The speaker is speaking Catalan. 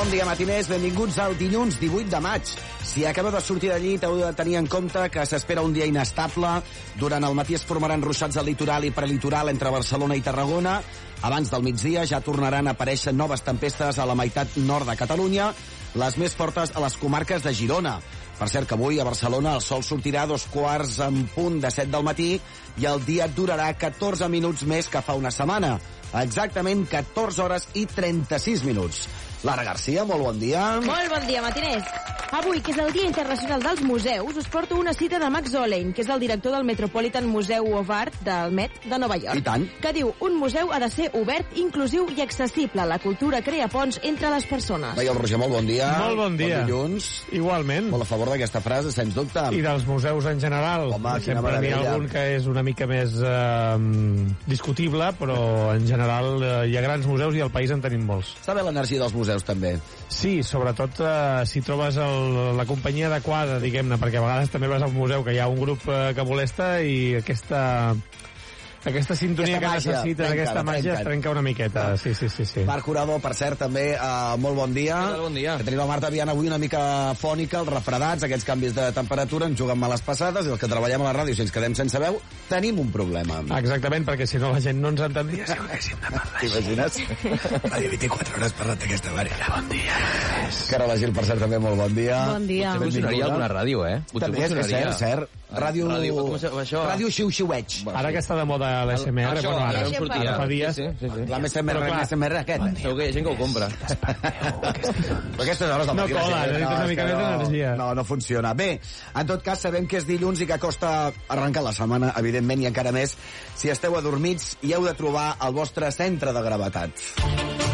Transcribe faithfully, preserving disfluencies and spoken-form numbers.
Bon dia, matiners. Benvinguts al dilluns divuit de maig. Si acabeu de sortir de llit, heu de tenir en compte que s'espera un dia inestable. Durant el matí es formaran ruixats al litoral i prelitoral entre Barcelona i Tarragona. Abans del migdia ja tornaran a aparèixer noves tempestes a la meitat nord de Catalunya, les més fortes a les comarques de Girona. Per cert que avui a Barcelona el sol sortirà a dos quarts en punt de set del matí i el dia durarà catorze minuts més que fa una setmana. Exactament catorze hores i trenta-sis minuts. Lara Garcia, molt bon dia. Molt bon dia, matiners. Avui, que és el Dia Internacional dels Museus, us porto una cita de Max Olein, que és el director del Metropolitan Museum of Art del Met de Nova York. I tant. Que diu, un museu ha de ser obert, inclusiu i accessible. La cultura crea ponts entre les persones. Veia el Roger, molt bon dia. Molt bon dia. Bon dilluns. Igualment. Molt a favor d'aquesta frase, sens dubte. I dels museus en general. Home, quina sempre n'hi ha meravella. algun que és una mica més eh, discutible, però en general eh, hi ha grans museus i al país en tenim molts. Està bé l'energia dels museus, també. Sí, sobretot eh, si trobes el, la companyia adequada, diguem-ne, perquè a vegades també vas a un museu que hi ha un grup eh, que molesta i aquesta... Aquesta sintonia Aquesta que màgia, necessites, trenca, aquesta màgia trenca. es trenca una miqueta. Sí, sí, sí. sí. Marc Curado, per cert, també, uh, molt bon dia. Bon dia. Que tenim la Marta Viana avui una mica fònica, els refredats, aquests canvis de temperatura, ens juguen males passades, i els que treballem a la ràdio, si ens quedem sense veu, tenim un problema. Exactament, perquè si no la gent no ens entendria si ho haguéssim de parlar. T'imagines? Ràdio vint-i-quatre hores parlant d'aquesta manera. Bon dia. Carola Gil, per cert, també molt bon dia. Bon dia. Potser funcionaria alguna ràdio, eh? Potser També és, és funcionaria. cert, cert. Ràdio... Ràdio, com es diu això? Ràdio xiu-xiueig. Ara que està de moda l'S M R, Això, bueno, ara, ara em sortia. fa dies... Sí, sí, sí. La M S M R, Però clar, M S M R aquest. Segur que hi ha gent que ho compra. Però aquestes hores del No matí, cola, la gent, necessites una és mica que més no- d'energia. No, no funciona. Bé, en tot cas, sabem que és dilluns i que costa arrencar la setmana, evidentment, i encara més si esteu adormits i heu de trobar el vostre centre de gravetat.